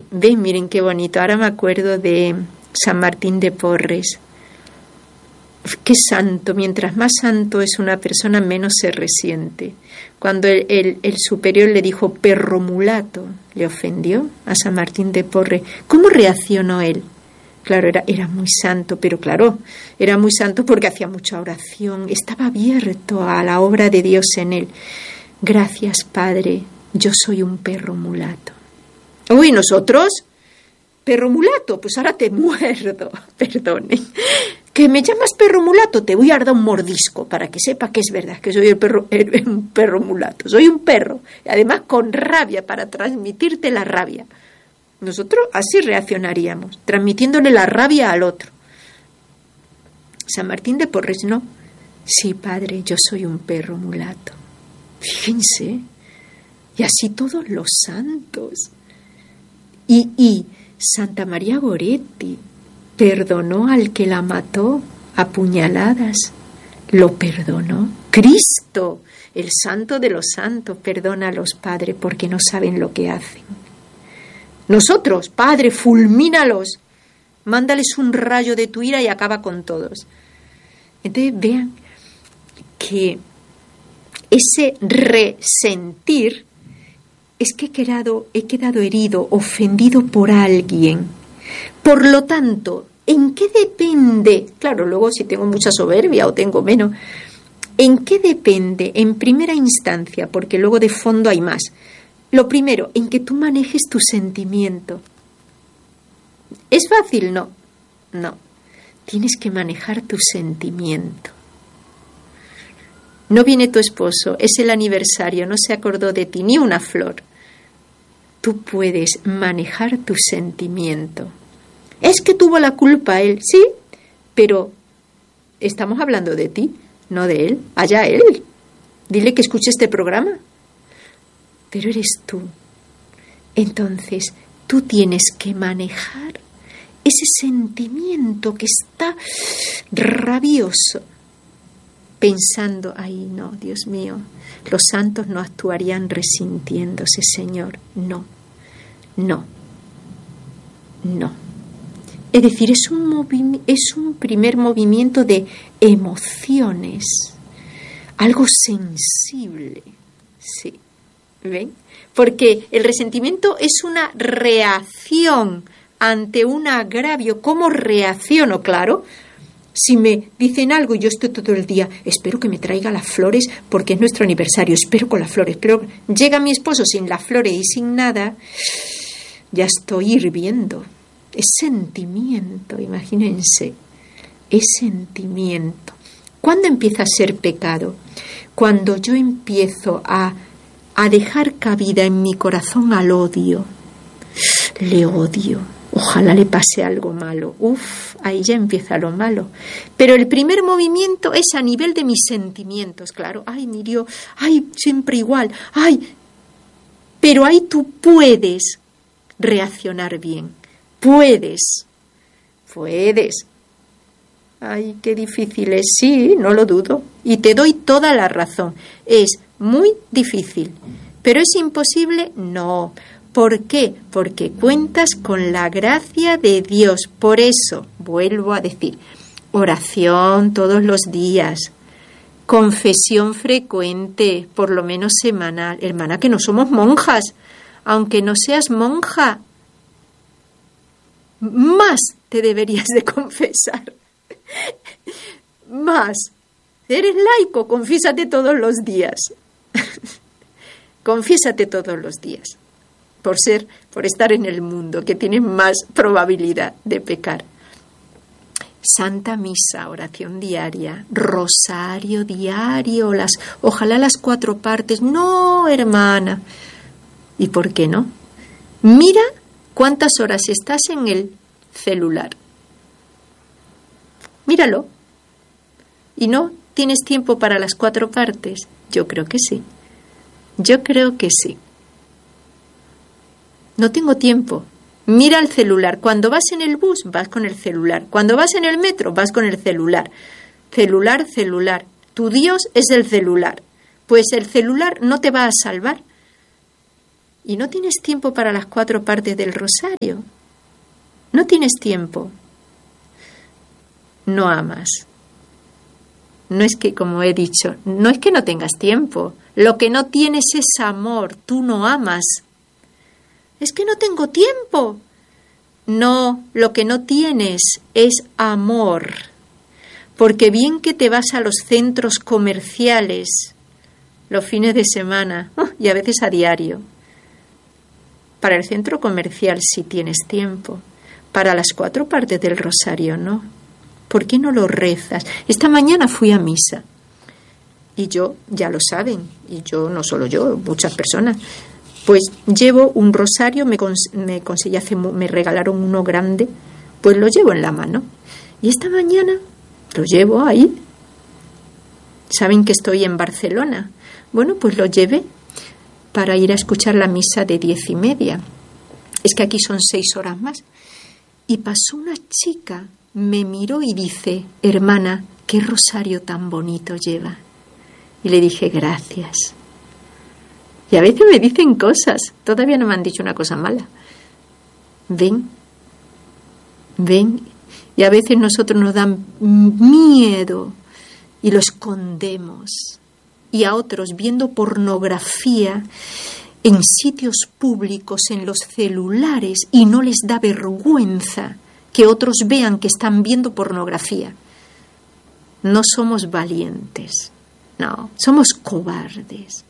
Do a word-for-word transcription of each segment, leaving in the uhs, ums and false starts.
ven, miren qué bonito. Ahora me acuerdo de San Martín de Porres. Qué santo. Mientras más santo es una persona, menos se resiente. Cuando el, el, el superior le dijo perro mulato, le ofendió a San Martín de Porres. ¿Cómo reaccionó él? Claro, era, era muy santo, pero claro, era muy santo porque hacía mucha oración, estaba abierto a la obra de Dios en él. Gracias, Padre, yo soy un perro mulato. Uy, ¿nosotros? Perro mulato, pues ahora te muerdo, perdone. ¿Que me llamas perro mulato? Te voy a dar un mordisco para que sepa que es verdad, que soy el perro, el, un perro mulato. Soy un perro, y además con rabia, para transmitirte la rabia. Nosotros así reaccionaríamos, transmitiéndole la rabia al otro. San Martín de Porres no. Sí, Padre, yo soy un perro mulato. Fíjense, y así todos los santos. Y, y Santa María Goretti perdonó al que la mató a puñaladas. Lo perdonó. Cristo, el santo de los santos, perdona a los padres porque no saben lo que hacen. Nosotros, Padre, fulmínalos, mándales un rayo de tu ira y acaba con todos. Entonces vean que ese resentir es que he quedado, he quedado herido, ofendido por alguien. Por lo tanto, ¿en qué depende? Claro, luego si tengo mucha soberbia o tengo menos, ¿en qué depende? En primera instancia, porque luego de fondo hay más. Lo primero, en que tú manejes tu sentimiento. ¿Es fácil? No. No. Tienes que manejar tu sentimiento. No viene tu esposo, es el aniversario, no se acordó de ti ni una flor. Tú puedes manejar tu sentimiento. Es que tuvo la culpa él, sí, pero estamos hablando de ti, no de él. Allá él. Dile que escuche este programa. Pero eres tú. Entonces, tú tienes que manejar ese sentimiento que está rabioso, pensando, ay no, Dios mío, los santos no actuarían resintiéndose, Señor. No, no, no. Es decir, es un, movi- es un primer movimiento de emociones, algo sensible, sí. ¿Ven? Porque el resentimiento es una reacción ante un agravio. ¿Cómo reacciono? Claro, si me dicen algo y yo estoy todo el día, espero que me traiga las flores porque es nuestro aniversario, espero con las flores, pero llega mi esposo sin las flores y sin nada, ya estoy hirviendo. Es sentimiento, imagínense, es sentimiento. ¿Cuándo empieza a ser pecado? Cuando yo empiezo a a dejar cabida en mi corazón al odio. Le odio. Ojalá le pase algo malo. Uf, ahí ya empieza lo malo. Pero el primer movimiento es a nivel de mis sentimientos, claro. Ay, mi Dios, ay, siempre igual. Ay, pero ahí tú puedes reaccionar bien. Puedes. Puedes. Ay, qué difícil es. Sí, no lo dudo. Y te doy toda la razón. Es muy difícil. ¿Pero es imposible? No. ¿Por qué? Porque cuentas con la gracia de Dios. Por eso, vuelvo a decir, oración todos los días, confesión frecuente, por lo menos semanal. Hermana, que no somos monjas. Aunque no seas monja, más te deberías de confesar. Más. Eres laico, confiésate todos los días. Confiésate todos los días. Por ser, por estar en el mundo, que tienes más probabilidad de pecar. Santa Misa, oración diaria, rosario diario, las, ojalá las cuatro partes. No, hermana. ¿Y por qué no? Mira cuántas horas estás en el celular. Míralo. ¿Y no tienes tiempo para las cuatro partes? Yo creo que sí. Yo creo que sí. No tengo tiempo. Mira el celular. Cuando vas en el bus, vas con el celular. Cuando vas en el metro, vas con el celular. Celular, celular. Tu Dios es el celular. Pues el celular no te va a salvar. y no tienes tiempo para las cuatro partes del rosario. No tienes tiempo. No amas. No es que, como he dicho, no es que no tengas tiempo. Lo que no tienes es amor. Tú no amas. Es que no tengo tiempo. No, lo que no tienes es amor. Porque bien que te vas a los centros comerciales los fines de semana, y a veces a diario. Para el centro comercial sí tienes tiempo. Para las cuatro partes del rosario no. ¿Por qué no lo rezas? Esta mañana fui a misa. Y yo, ya lo saben, y yo, no solo yo, muchas personas, pues llevo un rosario, me, cons- me conseguí hace, me regalaron uno grande, pues lo llevo en la mano. Y esta mañana lo llevo ahí. Saben que estoy en Barcelona. Bueno, pues lo llevé para ir a escuchar la misa de diez y media. Es que aquí son seis horas más. Y pasó una chica, me miró y dice: hermana, qué rosario tan bonito lleva. Y le dije: gracias. Y a veces me dicen cosas, todavía no me han dicho una cosa mala. Ven, ven. Y a veces nosotros nos dan miedo y lo escondemos. Y a otros, viendo pornografía en sitios públicos, en los celulares, y no les da vergüenza que otros vean que están viendo pornografía. No somos valientes, no, somos cobardes.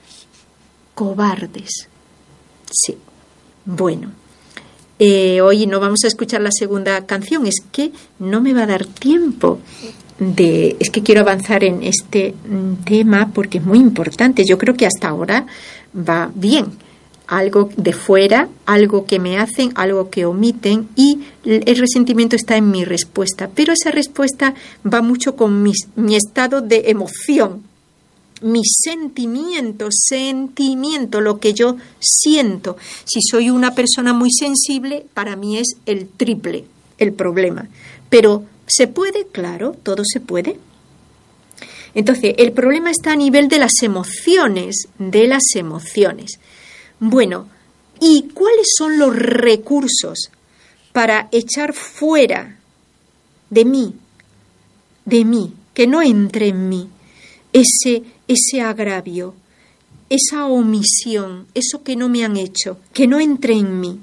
Cobardes. Sí. Bueno, eh, hoy no vamos a escuchar la segunda canción, es que no me va a dar tiempo. De, es que quiero avanzar en este tema porque es muy importante. Yo creo que hasta ahora va bien. Algo de fuera, algo que me hacen, algo que omiten, y el resentimiento está en mi respuesta. Pero esa respuesta va mucho con mis, mi estado de emoción, mis sentimientos, sentimiento, lo que yo siento. Si soy una persona muy sensible, para mí es el triple el problema. Pero ¿se puede? Claro, todo se puede. Entonces, el problema está a nivel de las emociones, de las emociones. Bueno, ¿y cuáles son los recursos para echar fuera de mí, de mí, que no entre en mí, ese, ese agravio, esa omisión, eso que no me han hecho, que no entre en mí?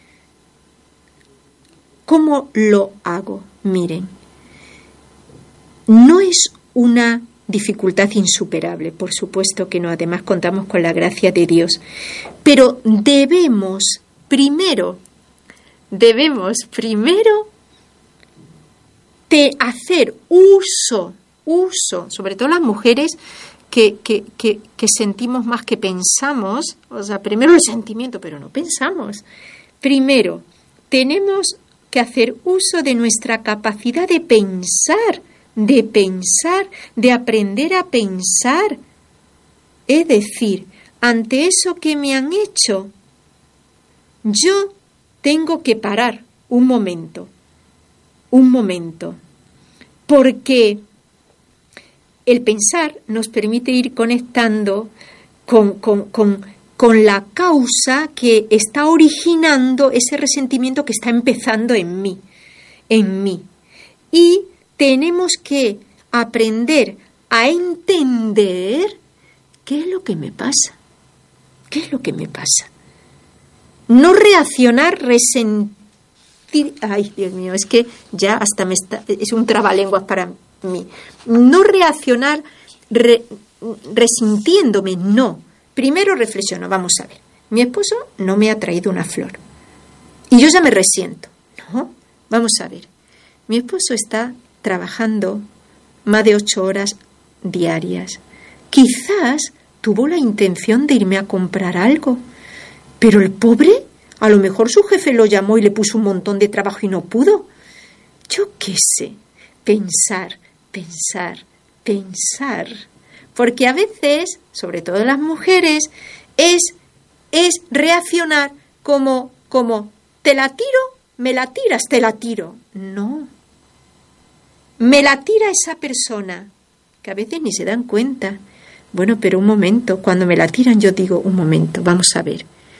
¿Cómo lo hago? Miren, no es una dificultad insuperable, por supuesto que no, además contamos con la gracia de Dios, pero debemos primero, debemos primero de hacer uso, uso, sobre todo las mujeres que, que, que, que sentimos más que pensamos, o sea, primero el sentimiento, pero no pensamos. Primero, tenemos que hacer uso de nuestra capacidad de pensar, de pensar, de aprender a pensar. Es decir, ante eso que me han hecho, yo tengo que parar un momento, un momento, porque el pensar nos permite ir conectando con, con, con, con la causa que está originando ese resentimiento que está empezando en mí, en mí. Y tenemos que aprender a entender qué es lo que me pasa, qué es lo que me pasa. No reaccionar, resentir. Ay, Dios mío, es que ya hasta me está, es un trabalenguas para mí. No reaccionar re, resintiéndome, no. Primero reflexiono, vamos a ver, mi esposo no me ha traído una flor y yo ya me resiento. No, vamos a ver, mi esposo está trabajando más de ocho horas diarias. Quizás tuvo la intención de irme a comprar algo, pero el pobre, a lo mejor su jefe lo llamó y le puso un montón de trabajo y no pudo. Yo qué sé, pensar, pensar, pensar. Porque a veces, sobre todo las mujeres, es, es reaccionar como, como, te la tiro, me la tiras, te la tiro. No. Me la tira esa persona, que a veces ni se dan cuenta. Bueno, pero un momento, cuando me la tiran yo digo, un momento, vamos a ver.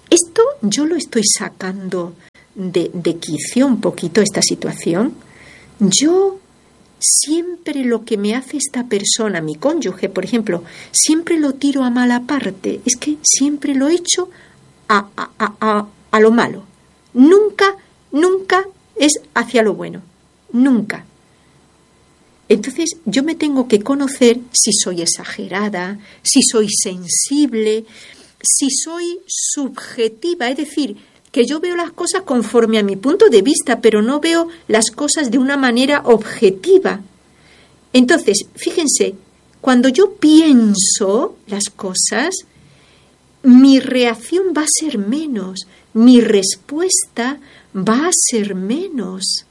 Esto yo lo estoy sacando de, de quicio un poquito, esta situación. Yo siempre lo que me hace esta persona, mi cónyuge, por ejemplo, siempre lo tiro a mala parte. Es que siempre lo echo a, a, a, a, a lo malo. Nunca, nunca es hacia lo bueno. Nunca. Entonces yo me tengo que conocer si soy exagerada, si soy sensible, si soy subjetiva, es decir, que yo veo las cosas conforme a mi punto de vista, pero no veo las cosas de una manera objetiva. Entonces, fíjense, cuando yo pienso las cosas, mi reacción va a ser menos, mi respuesta va a ser menos.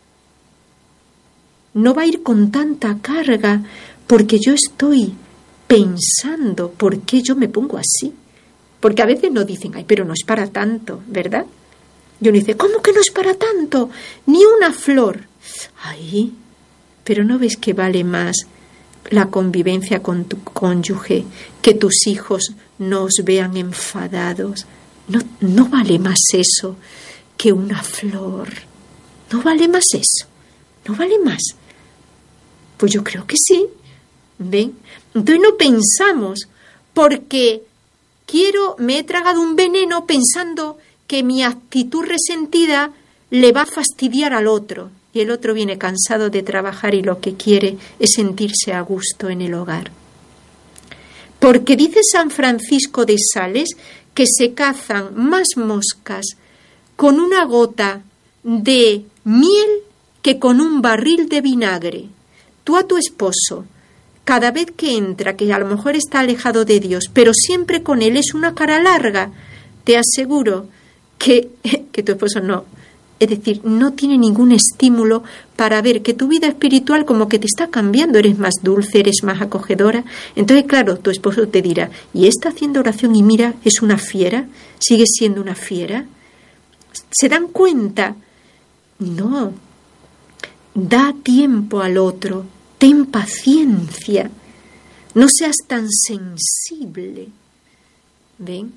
No va a ir con tanta carga porque yo estoy pensando por qué yo me pongo así. Porque a veces nos dicen, ay, pero no es para tanto, ¿verdad? Y uno dice, ¿cómo que no es para tanto? Ni una flor. Ay, pero ¿no ves que vale más la convivencia con tu cónyuge, que tus hijos no os vean enfadados? No, no vale más eso que una flor. No vale más eso. No vale más. Pues yo creo que sí. ¿Ven? Entonces no pensamos, porque quiero, me he tragado un veneno pensando que mi actitud resentida le va a fastidiar al otro. Y el otro viene cansado de trabajar y lo que quiere es sentirse a gusto en el hogar. Porque dice San Francisco de Sales que se cazan más moscas con una gota de miel que con un barril de vinagre. Tú a tu esposo, cada vez que entra, que a lo mejor está alejado de Dios, pero siempre con él es una cara larga, te aseguro que, que tu esposo no, es decir, no tiene ningún estímulo para ver que tu vida espiritual como que te está cambiando, eres más dulce, eres más acogedora. Entonces, claro, tu esposo te dirá, ¿y está haciendo oración y mira, es una fiera? ¿Sigue siendo una fiera? ¿Se dan cuenta? No. Da tiempo al otro, ten paciencia, no seas tan sensible. ¿Ven?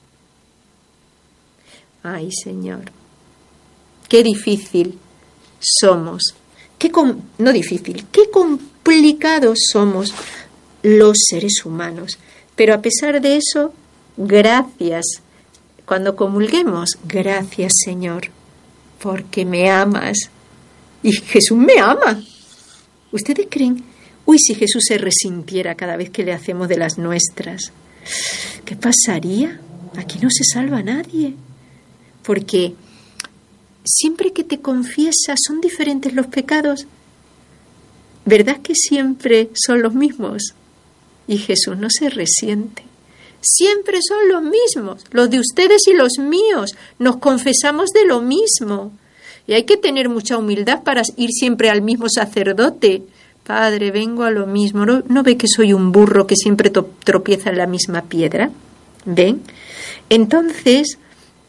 Ay, Señor, qué difícil somos, qué com- no difícil, qué complicados somos los seres humanos. Pero a pesar de eso, gracias. Cuando comulguemos, gracias, Señor, porque me amas. Y Jesús me ama. ¿Ustedes creen? Uy, si Jesús se resintiera cada vez que le hacemos de las nuestras, ¿qué pasaría? Aquí no se salva nadie. Porque siempre que te confiesas son diferentes los pecados. ¿Verdad que siempre son los mismos? Y Jesús no se resiente. Siempre son los mismos, los de ustedes y los míos. Nos confesamos de lo mismo. Y hay que tener mucha humildad para ir siempre al mismo sacerdote. Padre, vengo a lo mismo. ¿No, no ve que soy un burro que siempre to- tropieza en la misma piedra? ¿Ven? Entonces,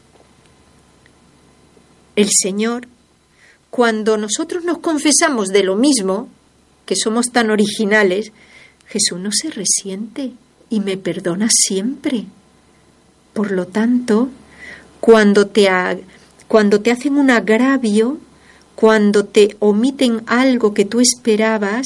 el Señor, cuando nosotros nos confesamos de lo mismo, que somos tan originales, Jesús no se resiente y me perdona siempre. Por lo tanto, cuando te ha... Cuando te hacen un agravio, cuando te omiten algo que tú esperabas,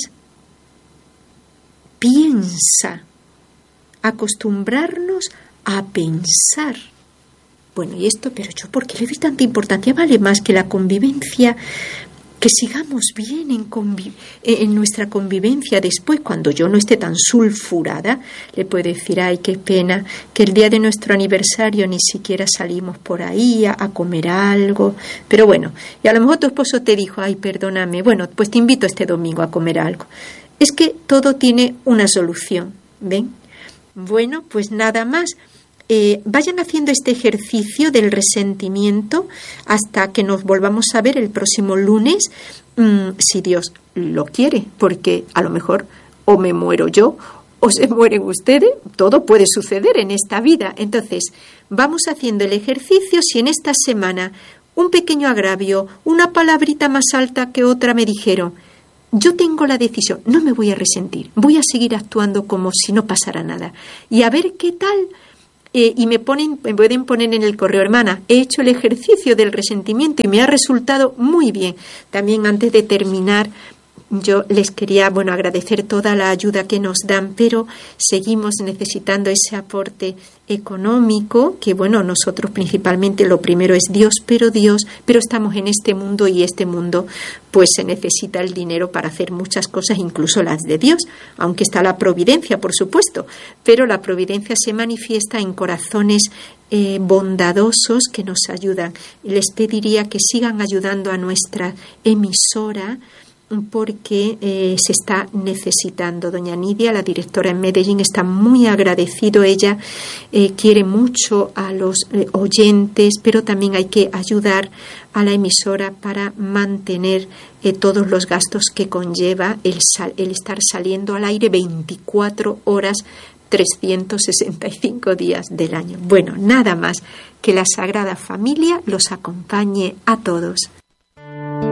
piensa, acostumbrarnos a pensar. Bueno, y esto, pero yo, ¿por qué le doy tanta importancia? Vale más que la convivencia, que sigamos bien en, convi- en nuestra convivencia. Después, cuando yo no esté tan sulfurada, le puedo decir, ay, qué pena, que el día de nuestro aniversario ni siquiera salimos por ahí a, a comer algo. Pero bueno, y a lo mejor tu esposo te dijo, ay, perdóname, bueno, pues te invito este domingo a comer algo. Es que todo tiene una solución, ¿ven? Bueno, pues nada más. Eh, vayan haciendo este ejercicio del resentimiento hasta que nos volvamos a ver el próximo lunes, mmm, si Dios lo quiere, porque a lo mejor o me muero yo o se mueren ustedes, todo puede suceder en esta vida. Entonces, vamos haciendo el ejercicio. Si en esta semana un pequeño agravio, una palabrita más alta que otra me dijeron, yo tengo la decisión, no me voy a resentir, voy a seguir actuando como si no pasara nada y a ver qué tal eh, y me ponen, me pueden poner en el correo, hermana, he hecho el ejercicio del resentimiento y me ha resultado muy bien. También antes de terminar, yo les quería, bueno, agradecer toda la ayuda que nos dan, pero seguimos necesitando ese aporte económico, que bueno, nosotros principalmente lo primero es Dios, pero Dios, pero estamos en este mundo y este mundo pues se necesita el dinero para hacer muchas cosas, incluso las de Dios, aunque está la providencia, por supuesto, pero la providencia se manifiesta en corazones eh, bondadosos que nos ayudan. Les pediría que sigan ayudando a nuestra emisora, porque eh, se está necesitando. Doña Nidia, la directora en Medellín, está muy agradecido. Ella eh, quiere mucho a los eh, oyentes, pero también hay que ayudar a la emisora para mantener eh, todos los gastos que conlleva el, sal, el estar saliendo al aire veinticuatro horas, trescientos sesenta y cinco días del año. Bueno, nada más, que la Sagrada Familia los acompañe a todos.